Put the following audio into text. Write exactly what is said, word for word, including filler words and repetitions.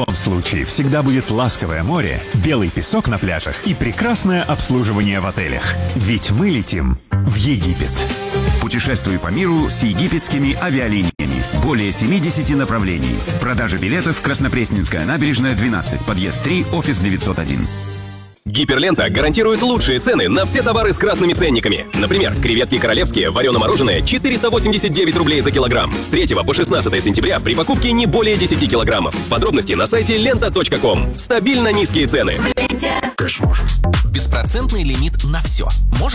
любом случае всегда будет ласковое море, белый песок на пляжах и прекрасное обслуживание в отелях. Ведь мы летим в Египет. Путешествуй по миру с египетскими авиалиниями. Более семидесяти направлений. Продажа билетов Краснопресненская набережная, двенадцать, подъезд три, офис девятьсот один. Гиперлента гарантирует лучшие цены на все товары с красными ценниками. Например, креветки королевские, варено-мороженое, четыреста восемьдесь девять рублей за килограмм. С третьего по шестнадцатое сентября при покупке не более десяти килограммов. Подробности на сайте лента точка ком. Стабильно низкие цены. Беспроцентный лимит на все. Можешь?